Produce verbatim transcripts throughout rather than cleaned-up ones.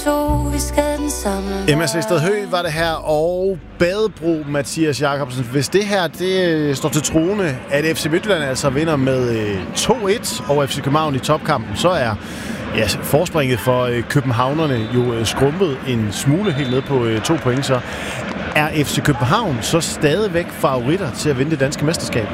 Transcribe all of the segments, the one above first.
to, vi skal den samme. M S C Stadhøj var det her, og Badebro, Mathias Jacobsen. Hvis det her det står til troende, at F C Midtjylland altså vinder med to et over F C København i topkampen, så er ja, forspringet for københavnerne jo skrumpet en smule helt ned på to point. Så er F C København så stadigvæk favoritter til at vinde det danske mesterskab?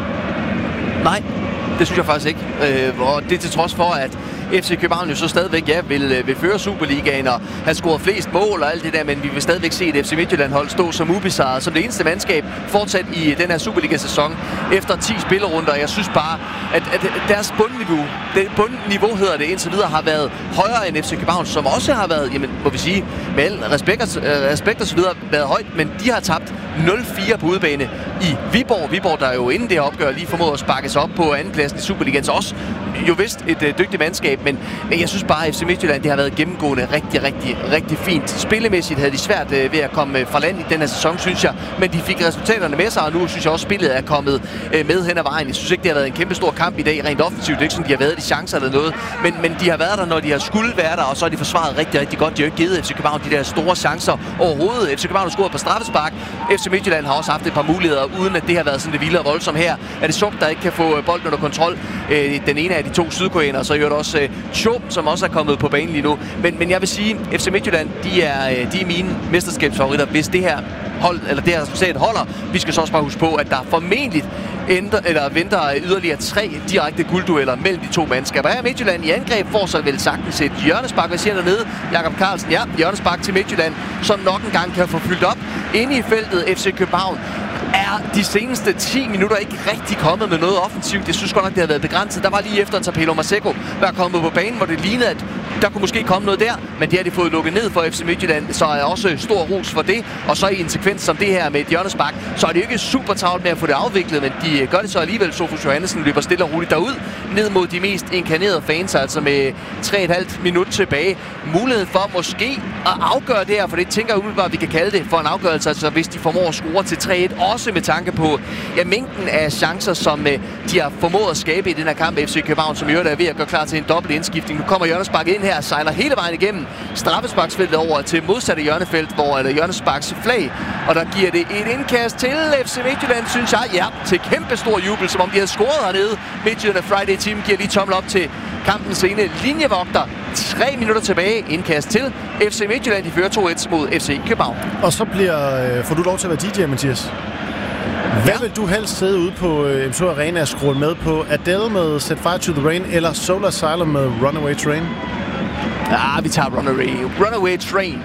Nej, det synes jeg faktisk ikke. Øh, og det til trods for, at F C København jo så stadigvæk ja, vil, vil føre Superligaen og have scoret flest mål og alt det der, men vi vil stadigvæk se et F C Midtjylland-hold stå som ubesejret, som det eneste mandskab fortsat i den her Superliga-sæson efter ti spillerunder. Jeg synes bare, at, at deres bundniveau, det bundniveau hedder det indtil videre, har været højere end F C København, som også har været, jamen, må vi sige, med al respekt, respekt og så videre, været højt, men de har tabt nul fire på udebane i Viborg. Viborg, der jo inden det her opgør lige formåede at sparke sig op på andenpladsen i Superligaen, så også jo vist et øh, dygtigt mandskab, men, men jeg synes bare, at F C Midtjylland, det har været gennemgående rigtig, rigtig, rigtig fint. Spillemæssigt havde de svært øh, ved at komme øh, fra land i den her sæson, synes jeg, men de fik resultaterne med sig, og nu synes jeg også, spillet er kommet øh, med hen ad vejen. Jeg synes ikke, det har været en kæmpe stor kamp i dag, rent offensivt. Det er ikke sådan, de har været de chancer eller noget, men, men de har været der, når de har skulle være der, og så har de forsvaret rigtig, rigtig godt. De har ikke givet F C København de der store chancer overhovedet. F C København har scoret på straffespark. F C Midtjylland har også haft et par muligheder, uden at det har været sådan det vilde og voldsomt her. Er det Suk, der ikke kan få bolden under kontrol? Øh, den ene af de to sydkoreanere, så gjorde det også øh, Chop, som også er kommet på banen lige nu. Men, men jeg vil sige, F C Midtjylland, de er, øh, de er mine mesterskabsfavoritter, hvis det her hold, eller det her resultat holder. Vi skal så også bare huske på, at der formentlig ændrer, eller venter yderligere tre direkte gulddueller mellem de to mandskaber. Her Midtjylland i angreb får så vel sagtens et hjørnespark, hvad siger dernede? Jakob Carlsen, ja, hjørnespark til Midtjylland, som nok en gang kan få fyldt op. Inde i feltet F C København er de seneste ti minutter ikke rigtig kommet med noget offensivt. Jeg synes godt nok, det har været begrænset. Der var lige efter, at Tapelo Maseko var kommet på banen, hvor det lignede, at der kunne måske komme noget der, men det har de fået lukket ned for F C Midtjylland, så er også stor ros for det. Og så i en sekvens som det her med et hjørnespark, så er det jo ikke super travlt med at få det afviklet, men de gør det så alligevel. Sofus Johannessen løber stille og roligt derud, ned mod de mest inkarnerede fans, altså med tre komma fem minut tilbage. Mulighed for måske at afgøre det her, for det tænker jeg umiddelbart, vi kan kalde det for en afgørelse, altså hvis de formår at score til tre et, også med tanke på ja, mængden af chancer, som øh, de har formået at skabe i den her kamp. F C København, som i øvrigt er ved at gøre klar til en dobbelt indskiftning. Nu kommer hjørnesparket ind her, sejler hele vejen igennem straffesparksfeltet over til modsatte hjørnefelt, hvor eller hjørnesparks flag, og der giver det et indkast til F C Midtjylland, synes jeg, ja, til kæmpe stor jubel, som om de havde scoret hernede. Midtjylland Friday Team giver lige tommel op til kampens ene linjevogter. Tre minutter tilbage, indkast til F C Midtjylland. De fører to et mod F C København. Og så bliver, øh, får du lov til at være D J, Mathias. Hvad ja. vil du helst sidde ude på øh, M to Arena og scrolle med på? Adele med Set Fire to the Rain eller Solar Asylum med Runaway Train? Ja, vi tager Runaway, Runaway Train.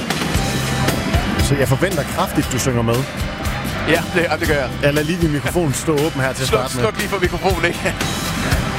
Så jeg forventer kraftigt, du synger med. Ja, det, ja, det gør jeg. Jeg lader lige din mikrofon stå åben her til at starte med. Sluk lige for mikrofonen, ikke?